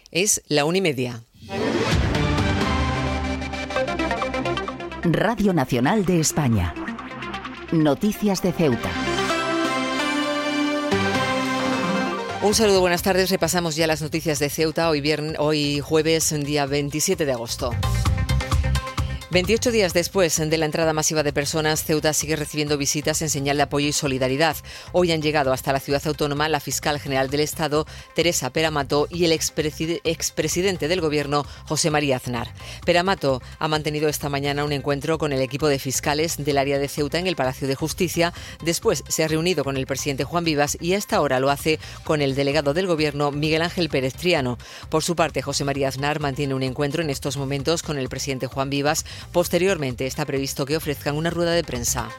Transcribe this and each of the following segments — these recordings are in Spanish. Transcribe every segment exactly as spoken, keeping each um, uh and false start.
Es la una y media. Radio Nacional de España. Noticias de Ceuta. Un saludo, buenas tardes. Repasamos ya las noticias de Ceuta. Hoy, viernes, hoy jueves, día veintisiete de agosto. veintiocho días después de la entrada masiva de personas, Ceuta sigue recibiendo visitas en señal de apoyo y solidaridad. Hoy han llegado hasta la ciudad autónoma la fiscal general del Estado, Teresa Peramato, y el expresidente del Gobierno, José María Aznar. Peramato ha mantenido esta mañana un encuentro con el equipo de fiscales del área de Ceuta en el Palacio de Justicia. Después se ha reunido con el presidente Juan Vivas y a esta hora lo hace con el delegado del Gobierno, Miguel Ángel Pérez Triano. Por su parte, José María Aznar mantiene un encuentro en estos momentos con el presidente Juan Vivas. Posteriormente está previsto que ofrezcan una rueda de prensa.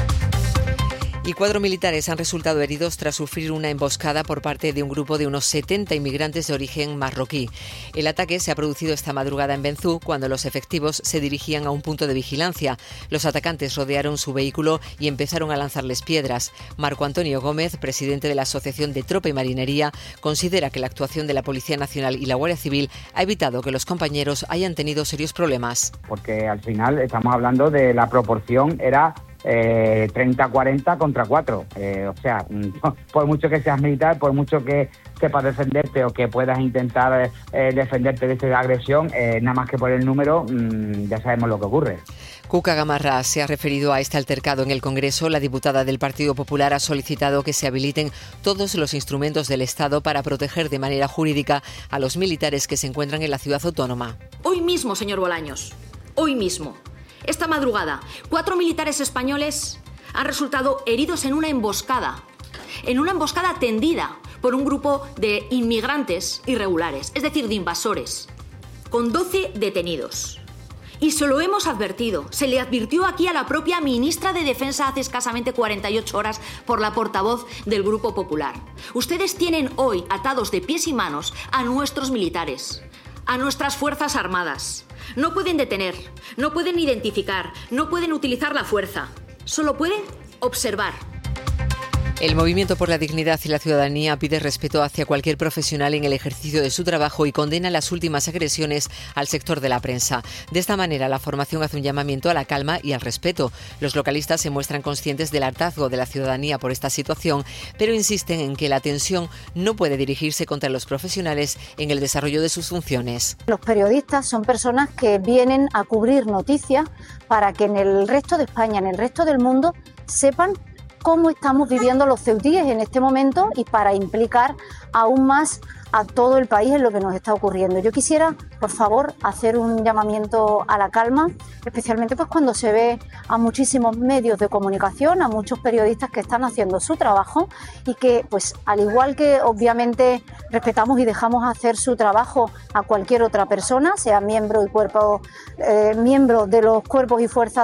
Y cuatro militares han resultado heridos tras sufrir una emboscada por parte de un grupo de unos setenta inmigrantes de origen marroquí. El ataque se ha producido esta madrugada en Benzú, cuando los efectivos se dirigían a un punto de vigilancia. Los atacantes rodearon su vehículo y empezaron a lanzarles piedras. Marco Antonio Gómez, presidente de la Asociación de Tropa y Marinería, considera que la actuación de la Policía Nacional y la Guardia Civil ha evitado que los compañeros hayan tenido serios problemas. Porque al final estamos hablando de la proporción, era Eh, treinta cuarenta contra cuatro, eh, o sea, por mucho que seas militar, por mucho que sepas defenderte o que puedas intentar eh, defenderte de esta agresión, eh, nada más que por el número, mmm, ya sabemos lo que ocurre. Cuca Gamarra se ha referido a este altercado en el Congreso. La diputada del Partido Popular ha solicitado que se habiliten todos los instrumentos del Estado para proteger de manera jurídica a los militares que se encuentran en la ciudad autónoma. Hoy mismo, señor Bolaños, hoy mismo. Esta madrugada, cuatro militares españoles han resultado heridos en una emboscada, en una emboscada tendida por un grupo de inmigrantes irregulares, es decir, de invasores, con doce detenidos. Y se lo hemos advertido, se le advirtió aquí a la propia ministra de Defensa hace escasamente cuarenta y ocho horas por la portavoz del Grupo Popular. Ustedes tienen hoy atados de pies y manos a nuestros militares, a nuestras Fuerzas Armadas. No pueden detener, no pueden identificar, no pueden utilizar la fuerza, solo pueden observar. El Movimiento por la Dignidad y la Ciudadanía pide respeto hacia cualquier profesional en el ejercicio de su trabajo y condena las últimas agresiones al sector de la prensa. De esta manera, la formación hace un llamamiento a la calma y al respeto. Los localistas se muestran conscientes del hartazgo de la ciudadanía por esta situación, pero insisten en que la tensión no puede dirigirse contra los profesionales en el desarrollo de sus funciones. Los periodistas son personas que vienen a cubrir noticias para que en el resto de España, en el resto del mundo, sepan cómo estamos viviendo los ceutíes en este momento y para implicar aún más a todo el país en lo que nos está ocurriendo. Yo quisiera, por favor, hacer un llamamiento a la calma, especialmente pues cuando se ve a muchísimos medios de comunicación, a muchos periodistas que están haciendo su trabajo y que, pues, al igual que obviamente respetamos y dejamos hacer su trabajo a cualquier otra persona, sea miembro y cuerpo, eh, miembro de los cuerpos y fuerzas